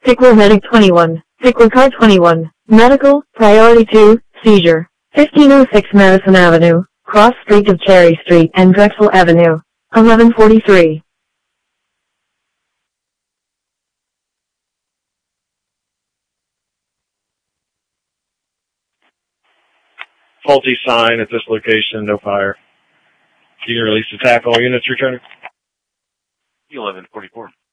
Pickler Medic 21. Pickler Car 21. Medical, Priority 2, Seizure. 1506 Madison Avenue, cross street of Cherry Street and Drexel Avenue. 1143. Faulty sign at this location, no fire. You can release attack, all units returning. 1144.